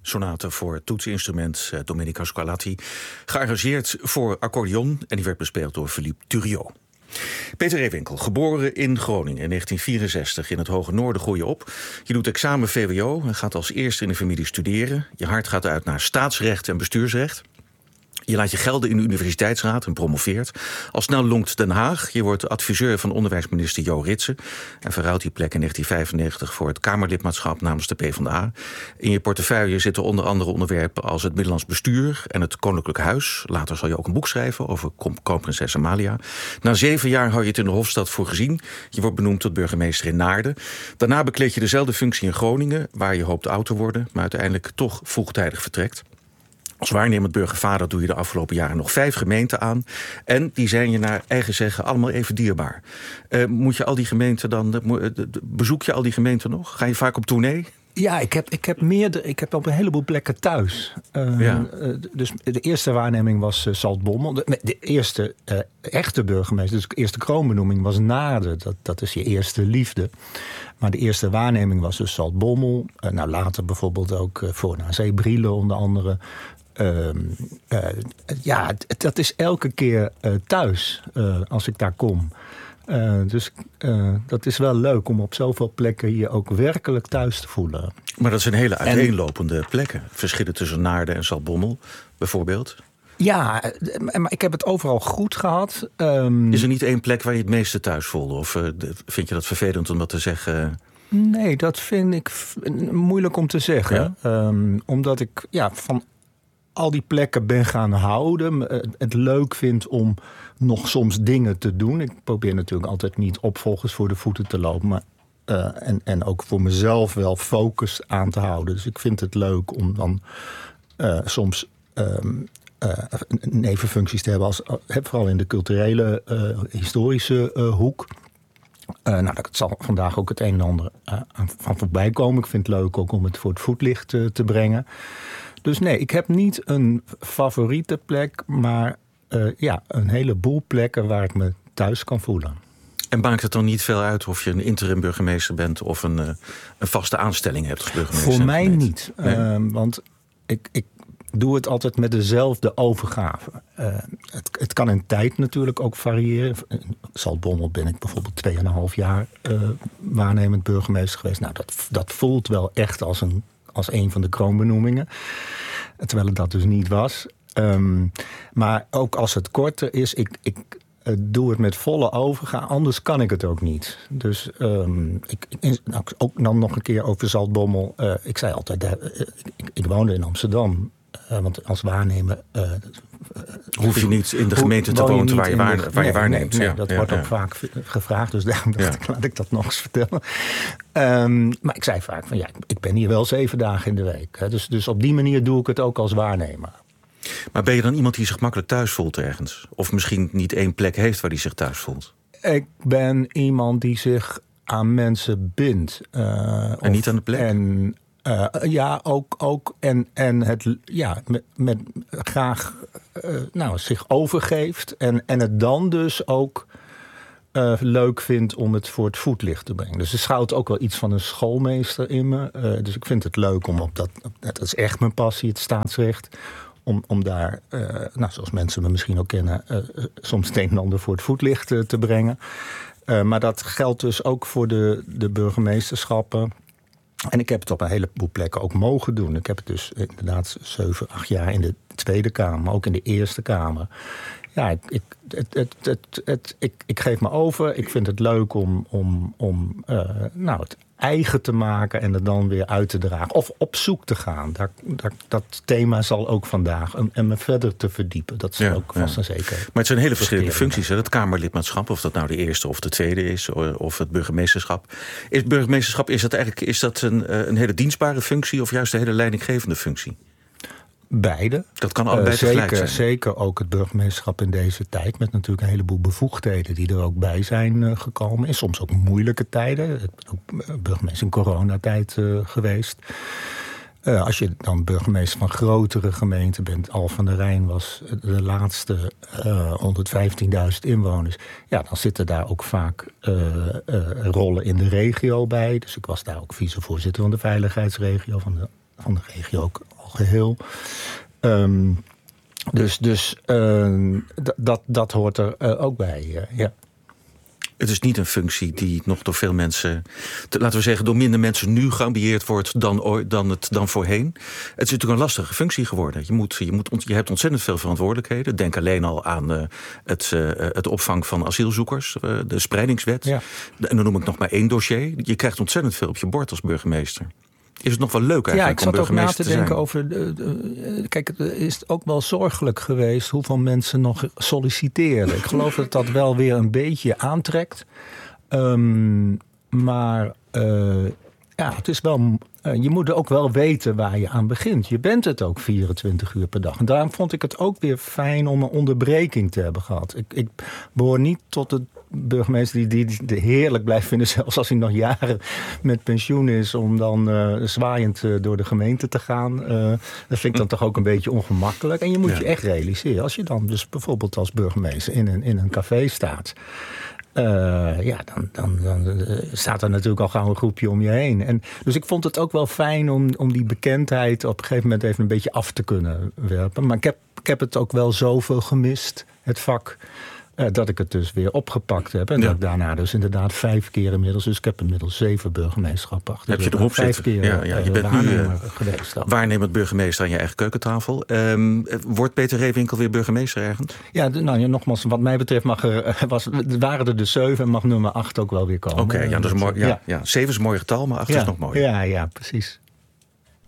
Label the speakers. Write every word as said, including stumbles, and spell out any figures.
Speaker 1: sonate voor toetsinstrument uh, Domenico Scarlatti, gearrangeerd voor accordeon en die werd bespeeld door Philippe Thuriot. Peter Reewinkel, geboren in Groningen in negentien vierenzestig. In het Hoge Noorden groei je op. Je doet examen V W O en gaat als eerste in de familie studeren. Je hart gaat uit naar staatsrecht en bestuursrecht. Je laat je gelden in de universiteitsraad en promoveert. Al snel lonkt Den Haag. Je wordt adviseur van onderwijsminister Jo Ritsen en verruilt die plek in negentien vijfennegentig voor het Kamerlidmaatschap namens de PvdA. In je portefeuille zitten onder andere onderwerpen als het Middellands bestuur en het Koninklijk Huis. Later zal je ook een boek schrijven over kroonprinses Amalia. Na zeven jaar hou je het in de Hofstad voor gezien. Je wordt benoemd tot burgemeester in Naarden. Daarna bekleed je dezelfde functie in Groningen, waar je hoopt oud te worden, maar uiteindelijk toch vroegtijdig vertrekt. Als waarnemend burgervader doe je de afgelopen jaren nog vijf gemeenten aan. En die zijn je naar eigen zeggen allemaal even dierbaar. Uh, moet je al die gemeenten dan, uh, bezoek je al die gemeenten nog? Ga je vaak op tournee?
Speaker 2: Ja, ik heb, ik heb meerdere, ik heb op een heleboel plekken thuis. Uh, ja. uh, dus de eerste waarneming was uh, Zaltbommel. De, de eerste uh, echte burgemeester, dus de eerste kroonbenoeming was Naarden. Dat, dat is je eerste liefde. Maar de eerste waarneming was dus Zaltbommel. Uh, nou, later bijvoorbeeld ook uh, voor naar Zee, Brielen onder andere. Uh, uh, ja, dat is elke keer uh, thuis uh, als ik daar kom. Uh, dus uh, dat is wel leuk om op zoveel plekken je ook werkelijk thuis te voelen.
Speaker 1: Maar dat zijn hele uiteenlopende en, plekken. Verschillen tussen Naarden en Zaltbommel bijvoorbeeld.
Speaker 2: Ja, maar ik heb het overal goed gehad. Um,
Speaker 1: is er niet één plek waar je het meeste thuis voelde? Of uh, vind je dat vervelend om dat te zeggen?
Speaker 2: Nee, dat vind ik f- moeilijk om te zeggen. Ja? Um, omdat ik ja, van al die plekken ben gaan houden. Het leuk vind om nog soms dingen te doen. Ik probeer natuurlijk altijd niet opvolgers voor de voeten te lopen. Maar, uh, en, en ook voor mezelf wel focus aan te houden. Dus ik vind het leuk om dan uh, soms um, uh, nevenfuncties te hebben. Als, uh, vooral in de culturele, uh, historische uh, hoek. Uh, nou, dat zal vandaag ook het een en ander uh, van voorbij komen. Ik vind het leuk ook om het voor het voetlicht uh, te brengen. Dus nee, ik heb niet een favoriete plek, maar uh, ja, een heleboel plekken waar ik me thuis kan voelen.
Speaker 1: En maakt het dan niet veel uit of je een interim burgemeester bent of een, uh, een vaste aanstelling hebt als burgemeester?
Speaker 2: Voor mij niet,
Speaker 1: nee?
Speaker 2: uh, want ik, ik doe het altijd met dezelfde overgave. Uh, het, het kan in tijd natuurlijk ook variëren. In Zaltbommel ben ik bijvoorbeeld tweeënhalf jaar uh, waarnemend burgemeester geweest. Nou, dat, dat voelt wel echt als een als een van de kroonbenoemingen. Terwijl het dat dus niet was. Um, maar ook als het korter is, ik, ik uh, doe het met volle overgave. Anders kan ik het ook niet. Dus um, ik, nou, ook dan nog een keer over Zaltbommel. Uh, ik zei altijd, uh, ik, ik woonde in Amsterdam. Uh, want als waarnemer Uh,
Speaker 1: hoef je niet in de gemeente te wonen waar je, waar, de, waar je
Speaker 2: nee,
Speaker 1: waarneemt.
Speaker 2: Nee, nee,
Speaker 1: ja,
Speaker 2: dat
Speaker 1: ja,
Speaker 2: wordt
Speaker 1: ja.
Speaker 2: ook vaak gevraagd. Dus daarom dacht
Speaker 1: ja.
Speaker 2: ik, laat ik dat nog eens vertellen. Um, maar ik zei vaak van ja, ik ben hier wel zeven dagen in de week. Hè, dus, dus op die manier doe ik het ook als waarnemer.
Speaker 1: Maar ben je dan iemand die zich makkelijk thuis voelt ergens? Of misschien niet één plek heeft waar die zich thuis voelt?
Speaker 2: Ik ben iemand die zich aan mensen bindt. Uh,
Speaker 1: en
Speaker 2: of,
Speaker 1: niet aan de plek?
Speaker 2: En, Uh, ja, ook. ook en, en het ja, met, met graag uh, nou, zich overgeeft. En, en het dan dus ook uh, leuk vindt om het voor het voetlicht te brengen. Dus er schuilt ook wel iets van een schoolmeester in me. Uh, dus ik vind het leuk om op dat. Dat is echt mijn passie, het staatsrecht. Om, om daar, uh, nou, zoals mensen me misschien ook kennen, uh, soms het een en ander voor het voetlicht uh, te brengen. Uh, maar dat geldt dus ook voor de, de burgemeesterschappen. En ik heb het op een heleboel plekken ook mogen doen. Ik heb het dus inderdaad zeven, acht jaar in de Tweede Kamer, maar ook in de Eerste Kamer. Ja, ik, ik, het, het, het, het, ik, ik geef me over. Ik vind het leuk om, om, om uh, nou, het eigen te maken en het dan weer uit te dragen. Of op zoek te gaan. Daar, daar, dat thema zal ook vandaag. En, en me verder te verdiepen. Dat is ja, ook vast ja. en zeker.
Speaker 1: Maar het zijn hele verschillende functies. Hè? Het Kamerlidmaatschap, of dat nou de eerste of de tweede is, of het burgemeesterschap. Is burgemeesterschap, is dat eigenlijk is dat een, een hele dienstbare functie of juist een hele leidinggevende functie?
Speaker 2: Beide.
Speaker 1: Dat kan allebei uh, tegelijk
Speaker 2: zeker,
Speaker 1: zijn.
Speaker 2: Zeker ook het burgemeesterschap in deze tijd. Met natuurlijk een heleboel bevoegdheden die er ook bij zijn uh, gekomen. En soms ook moeilijke tijden. Ik ben ook burgemeester in coronatijd uh, geweest. Uh, als je dan burgemeester van grotere gemeenten bent. Alphen aan de Rijn was de laatste uh, honderdvijftienduizend inwoners. Ja, dan zitten daar ook vaak uh, uh, rollen in de regio bij. Dus ik was daar ook vicevoorzitter van de veiligheidsregio van de van de regio ook al geheel. Um, dus dus uh, d- dat, dat hoort er uh, ook bij, uh, ja.
Speaker 1: Het is niet een functie die nog door veel mensen, te, laten we zeggen, door minder mensen nu geambieerd wordt dan, dan, het, dan voorheen. Het is natuurlijk een lastige funccie geworden. Je, moet, je, moet, je hebt ontzettend veel verantwoordelijkheden. Denk alleen al aan uh, het, uh, het opvang van asielzoekers, uh, de spreidingswet. Ja. En dan noem ik nog maar één dossier. Je krijgt ontzettend veel op je bord als burgemeester. Is het nog wel leuk eigenlijk
Speaker 2: ja, ik
Speaker 1: om burgemeester
Speaker 2: te
Speaker 1: te zijn?
Speaker 2: Ja, ik zat ook na te denken over... De, de, kijk, het is ook wel zorgelijk geweest hoeveel mensen nog solliciteren. Ik geloof dat dat wel weer een beetje aantrekt. Um, maar uh, ja, het is wel... Uh, je moet ook wel weten waar je aan begint. Je bent het ook vierentwintig uur per dag. En daarom vond ik het ook weer fijn om een onderbreking te hebben gehad. Ik, ik behoor niet tot de burgemeester die, die, die heerlijk blijft vinden, zelfs als hij nog jaren met pensioen is, om dan uh, zwaaiend uh, door de gemeente te gaan. Uh, dat vind ik dan toch ook een beetje ongemakkelijk. En je moet ja. je echt realiseren, als je dan dus bijvoorbeeld als burgemeester in een, in een café staat, Uh, ja, dan, dan, dan uh, staat er natuurlijk al gauw een groepje om je heen. En, dus ik vond het ook wel fijn om, om die bekendheid op een gegeven moment even een beetje af te kunnen werpen. Maar ik heb, ik heb het ook wel zoveel gemist, het vak, Uh, dat ik het dus weer opgepakt heb. En ja. dat ik daarna dus inderdaad vijf keer inmiddels... dus ik heb inmiddels zeven burgemeerschappen achter.
Speaker 1: Heb je erop
Speaker 2: vijf
Speaker 1: zitten?
Speaker 2: keer
Speaker 1: ja, ja, je bent nu uh,
Speaker 2: geweest. Dan.
Speaker 1: Waarnemend burgemeester aan je eigen keukentafel. Um, wordt Peter Reewinkel weer burgemeester ergens?
Speaker 2: Ja, nou ja, nogmaals, wat mij betreft mag er, was, waren er de zeven en mag nummer acht ook wel weer komen.
Speaker 1: Oké, okay, ja, dat is mooi. Ja, ja. Ja, zeven is een mooi getal, maar acht
Speaker 2: ja,
Speaker 1: is nog mooi.
Speaker 2: Ja, ja, precies.